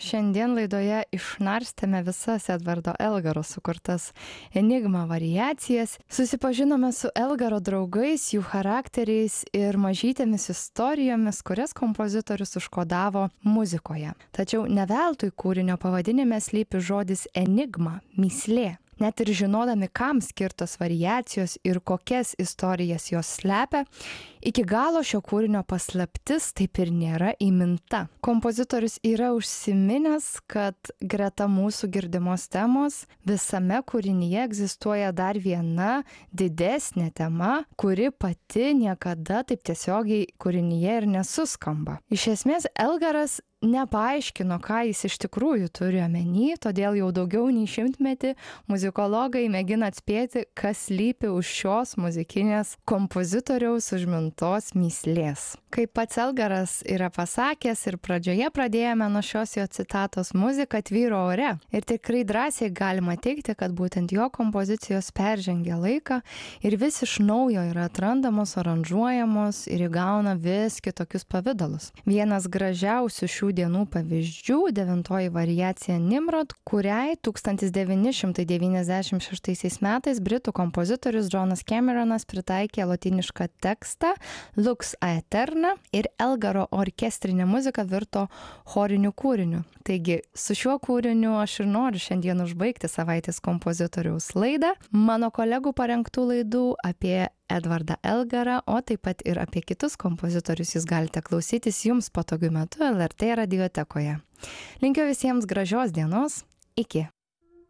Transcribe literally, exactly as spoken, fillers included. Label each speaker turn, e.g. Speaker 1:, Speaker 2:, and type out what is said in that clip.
Speaker 1: Šiandien laidoje išnarstėme visas Edvardo Elgaro sukurtas Enigma variacijas, susipažinome su Elgaro draugais, jų charakteriais ir mažytėmis istorijomis, kurias kompozitorius užkodavo muzikoje. Tačiau ne veltui kūrinio pavadinime slypi žodis enigma, mįslė. Net ir žinodami, kam skirtos variacijos ir kokias istorijas jos slepia, iki galo šio kūrinio paslaptis taip ir nėra įminta. Kompozitorius yra užsiminęs, kad greta mūsų girdimos temos visame kūrinyje egzistuoja dar viena didesnė tema, kuri pati niekada taip tiesiogiai kūrinyje ir nesuskamba. Iš esmės, Elgaras nepaaiškino, ką jis iš tikrųjų turi omeny, todėl jau daugiau nei šimtmetį muzikologai mėgina atspėti, kas slypi už šios muzikinės kompozitoriaus užmintos mįslės. Kaip pats Elgaras yra pasakęs ir pradžioje pradėjome nuo šios jo citatos, muzika tvyro ore. Ir tikrai drąsiai galima teigti, kad būtent jo kompozicijos peržengia laiką ir vis iš naujo yra atrandamos, aranžuojamos ir įgauna vis kitokius pavidalus. Vienas gražiausių šių dienų pavyzdžių - devintoji variacija Nimrod, kuriai tūkstantis devyni šimtai devyniasdešimt šeštaisiais metais britų kompozitorius Johnas Cameronas pritaikė lotynišką tekstą Lux Aeterna ir Elgaro orkestrinė muzika virto choriniu kūriniu. Taigi, su šiuo kūriniu aš ir noriu šiandien užbaigti savaitės kompozitoriaus laidą. Mano kolegų parengtų laidų apie Edvardą Elgarą, o taip pat ir apie kitus kompozitorius jūs galite klausytis jums patogiu metu L R T radiotekoje. Linkiu visiems gražios dienos. Iki.